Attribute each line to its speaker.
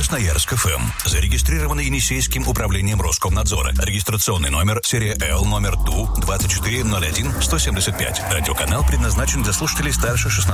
Speaker 1: Красноярск ФМ. Зарегистрировано Енисейским управлением Роскомнадзора. Регистрационный номер серия L номер ТУ 2401-175. Радиоканал предназначен для слушателей старше 16